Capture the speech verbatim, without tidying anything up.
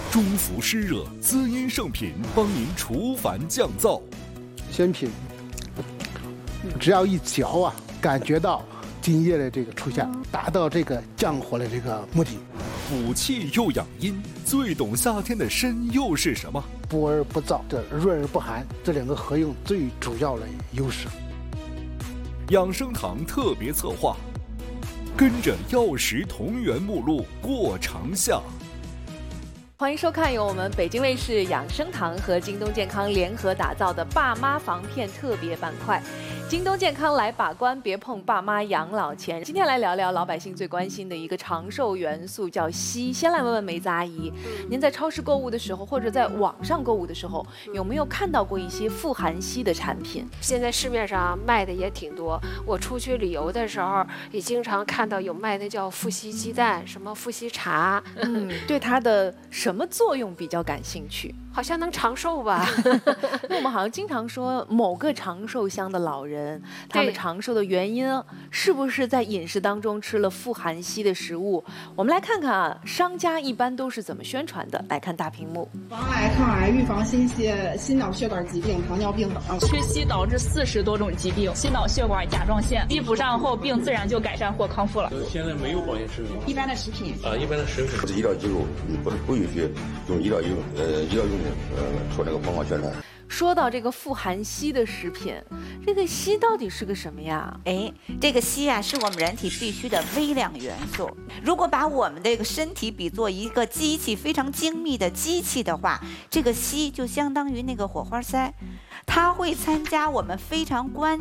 中服湿热滋阴圣品，帮您除烦降燥。 鲜品只要一嚼啊，感觉到津液的这个出现，达到这个降火的这个目的。 补气又养阴，最懂夏天的参又是什么？ 补而不燥，这润而不寒，这两个合用最主要的优势。 养生堂特别策划，跟着药食同源目录过长夏。 欢迎收看由我们北京卫视养生堂和京东健康联合打造的爸妈防骗特别板块。京东健康来把关，别碰爸妈养老钱。今天来聊聊老百姓最关心的一个长寿元素，叫硒。先来问问梅子阿姨，您在超市购物的时候，或者在网上购物的时候，有没有看到过一些富含硒的产品？ 现在市面上卖的也挺多，我出去旅游的时候也经常看到有卖的叫富硒鸡蛋，什么富硒茶。 嗯，对它的什么作用比较感兴趣？ 好像能长寿吧？ 那我们好像经常说某个长寿乡的老人，他们长寿的原因是不是在饮食当中吃了富含硒的食物？我们来看看啊，商家一般都是怎么宣传的。来看大屏幕， 防癌抗癌，预防心血、心脑血管疾病、糖尿病等。 缺硒导致四十多种疾病，心脑血管甲状腺，硒补上后，病自然就改善或康复了。 现在没有保健食品， 一般的食品啊，一般的食品， 医疗机构不不允许用医疗用呃医疗用品呃说那个广告宣传。 说到这个富含硒的食品，这个硒到底是个什么呀？ 哎，这个硒啊，是我们人体必需的微量元素。如果把我们这个身体比作一个机器，非常精密的机器的话，这个硒就相当于那个火花塞，它会参加我们非常关